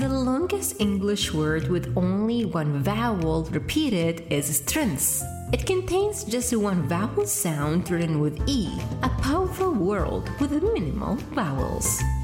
The longest English word with only one vowel repeated is strength. It contains just one vowel sound written with E, a powerful word with minimal vowels.